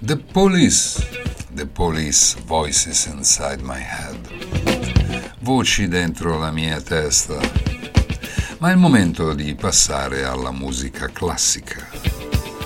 The Police, Voices Inside My Head. Voci dentro la mia testa. Ma è il momento di passare alla musica classica.